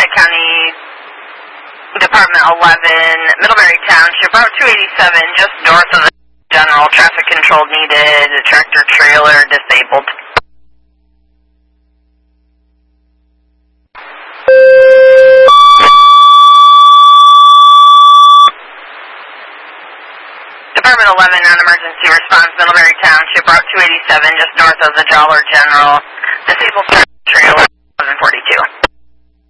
Lafayette County, Department 11, Middlebury Township, Route 287, just north of the general. Traffic control needed, tractor trailer disabled. Department 11, non-emergency response, Middlebury Township, Route 287, just north of the Dollar General. Disabled tractor trailer, 1142.